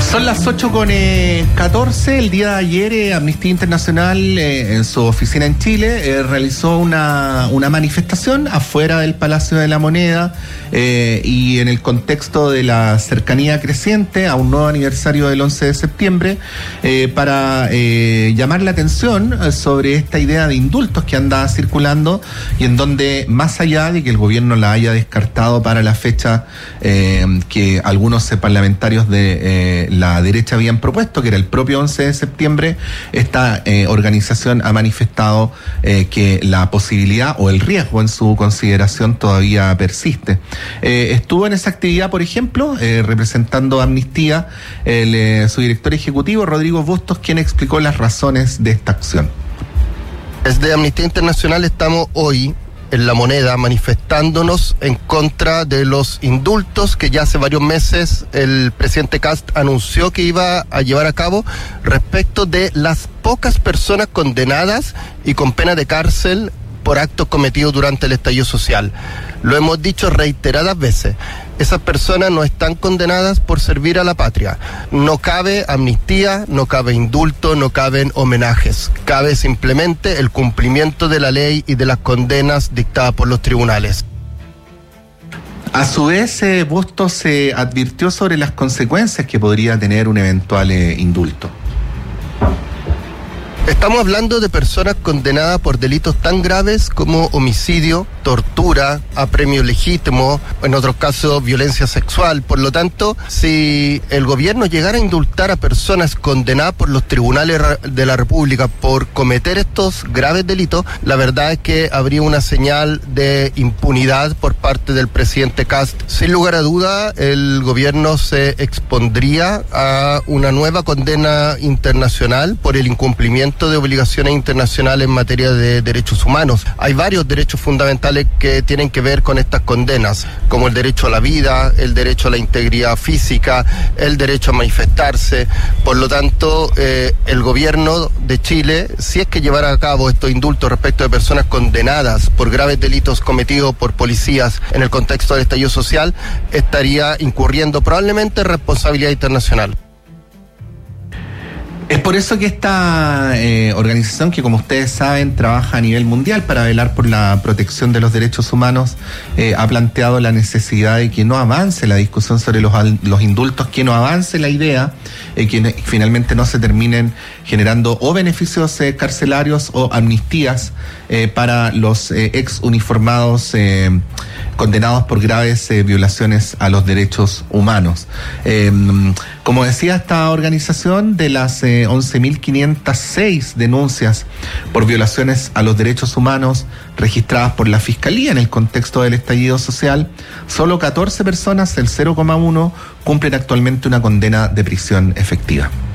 Son las 8:14. El día de ayer Amnistía Internacional en su oficina en Chile realizó una manifestación afuera del Palacio de la Moneda y en el contexto de la cercanía creciente a un nuevo aniversario del 11 de septiembre para llamar la atención sobre esta idea de indultos que anda circulando y en donde, más allá de que el gobierno la haya descartado para la fecha que algunos parlamentarios de la derecha habían propuesto, que era el propio 11 de septiembre, esta organización ha manifestado que la posibilidad o el riesgo en su consideración todavía persiste. Estuvo en esa actividad, por ejemplo, representando a Amnistía, su director ejecutivo, Rodrigo Bustos, quien explicó las razones de esta acción. Desde Amnistía Internacional estamos hoy en La Moneda manifestándonos en contra de los indultos que ya hace varios meses el presidente Kast anunció que iba a llevar a cabo respecto de las pocas personas condenadas y con pena de cárcel por actos cometidos durante el estallido social. Lo hemos dicho reiteradas veces. Esas personas no están condenadas por servir a la patria. No cabe amnistía, no cabe indulto, no caben homenajes. Cabe simplemente el cumplimiento de la ley y de las condenas dictadas por los tribunales. A su vez, Bustos se advirtió sobre las consecuencias que podría tener un eventual indulto. Estamos hablando de personas condenadas por delitos tan graves como homicidio, tortura, apremio legítimo, en otros casos violencia sexual. Por lo tanto, si el gobierno llegara a indultar a personas condenadas por los tribunales de la República por cometer estos graves delitos, la verdad es que habría una señal de impunidad por parte del presidente Kast. Sin lugar a duda, el gobierno se expondría a una nueva condena internacional por el incumplimiento de obligaciones internacionales en materia de derechos humanos. Hay varios derechos fundamentales que tienen que ver con estas condenas, como el derecho a la vida, el derecho a la integridad física, el derecho a manifestarse. Por lo tanto, el gobierno de Chile, si es que llevara a cabo estos indultos respecto de personas condenadas por graves delitos cometidos por policías en el contexto del estallido social, estaría incurriendo probablemente en responsabilidad internacional. Es por eso que esta organización, que como ustedes saben trabaja a nivel mundial para velar por la protección de los derechos humanos, ha planteado la necesidad de que no avance la discusión sobre los indultos, que no avance la idea, que finalmente no se terminen generando o beneficios carcelarios o amnistías para los ex uniformados condenados por graves violaciones a los derechos humanos. Como decía esta organización, de las 11.506 denuncias por violaciones a los derechos humanos registradas por la Fiscalía en el contexto del estallido social, solo 14 personas, el 0,1, cumplen actualmente una condena de prisión efectiva.